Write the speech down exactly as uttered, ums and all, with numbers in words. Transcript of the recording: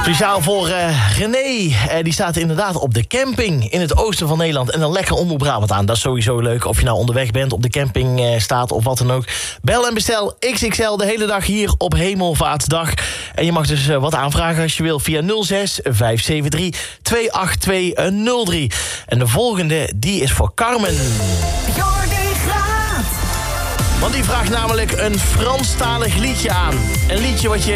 Speciaal voor uh, René. Uh, die staat inderdaad op de camping in het oosten van Nederland. En dan lekker Omroep Brabant aan. Dat is sowieso leuk. Of je nou onderweg bent, op de camping uh, staat of wat dan ook. Bel en bestel X X L de hele dag hier op Hemelvaartsdag. En je mag dus uh, wat aanvragen als je wil via nul zes vijf zeven drie twee acht twee nul drie. En de volgende, die is voor Carmen. Jordi Graat. Want die vraagt namelijk een Franstalig liedje aan. Een liedje wat je